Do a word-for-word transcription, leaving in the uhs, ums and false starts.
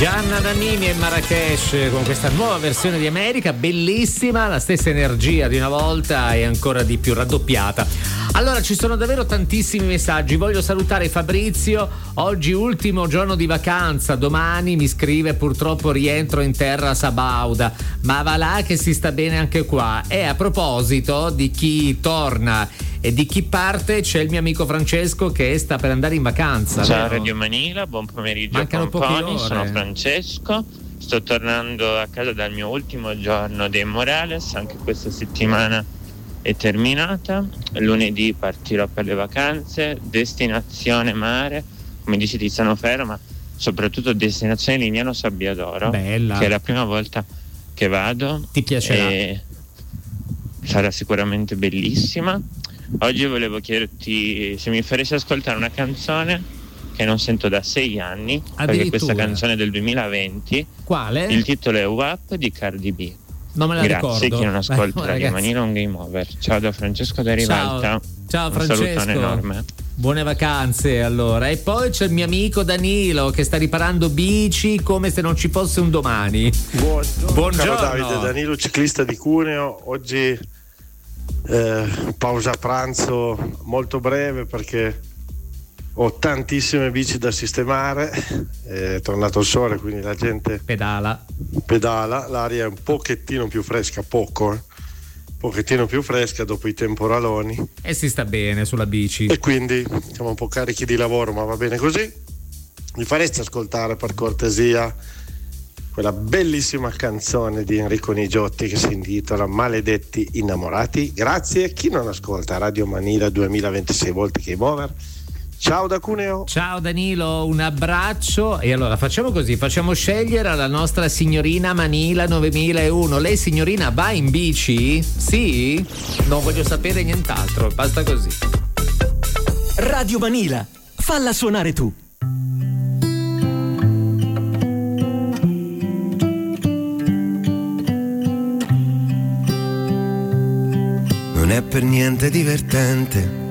Gianna Nannini e Marrakesh con questa nuova versione di America, bellissima, la stessa energia di una volta e ancora di più raddoppiata. Allora, ci sono davvero tantissimi messaggi. Voglio salutare Fabrizio, oggi ultimo giorno di vacanza, domani mi scrive purtroppo rientro in terra Sabauda, ma va là che si sta bene anche qua. E a proposito di chi torna e di chi parte, c'è il mio amico Francesco che sta per andare in vacanza. Ciao vero? Radio Manila, buon pomeriggio. Mancano poche ore. Sono Francesco, sto tornando a casa dal mio ultimo giorno dei Morales, anche questa settimana è terminata. Lunedì partirò per le vacanze, destinazione mare, come dice Tiziano Ferro, ma soprattutto destinazione Lignano Sabbiadoro. Bella. Che è la prima volta che vado. Ti piacerà? E sarà sicuramente bellissima. Oggi volevo chiederti se mi faresti ascoltare una canzone che non sento da sei anni, perché questa canzone è del duemilaventi. Quale? Il titolo è W A P di Cardi B. Non me la Grazie, ricordo. chi non ascolta Beh, Radio Manila è un game over. Ciao da Francesco da Rivalta. Ciao, ciao un Francesco. salutone enorme. Buone vacanze allora. E poi c'è il mio amico Danilo che sta riparando bici come se non ci fosse un domani. Buongiorno, Buongiorno. Caro Davide, Danilo, ciclista di Cuneo. Oggi eh, pausa pranzo molto breve perché ho tantissime bici da sistemare, è tornato il sole, quindi la gente pedala, pedala, l'aria è un pochettino più fresca, poco, eh? un pochettino più fresca dopo i temporaloni. E si sta bene sulla bici. E quindi siamo un po' carichi di lavoro, ma va bene così. Mi faresti ascoltare per cortesia quella bellissima canzone di Enrico Nigiotti che si intitola Maledetti innamorati? Grazie. Chi non ascolta Radio Manila duemilaventisei volte Game Over. Ciao da Cuneo. Ciao Danilo, un abbraccio. E allora facciamo così, facciamo scegliere alla nostra signorina Manila novemilauno. Lei signorina va in bici? Sì? Non voglio sapere nient'altro, basta così. Radio Manila, falla suonare tu. Non è per niente divertente